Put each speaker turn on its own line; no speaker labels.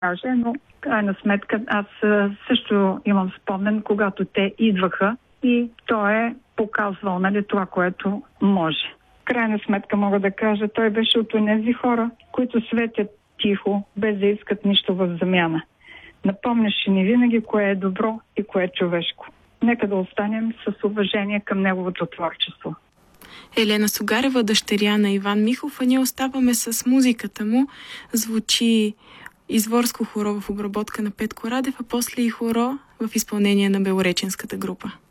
каже, но крайна сметка аз също имам спомен, когато те идваха и той е показвал, нали, това, което може. Крайна сметка мога да кажа, той беше от тези хора, които светят тихо, без да искат нищо в замяна. Напомняше ни винаги кое е добро и кое е човешко. Нека да останем с уважение към неговото творчество.
Елена Сугарева, дъщеря на Иван Михов, а ние оставаме с музиката му. Звучи изворско хоро в обработка на Петко Радев, а после и хоро в изпълнение на белореченската група.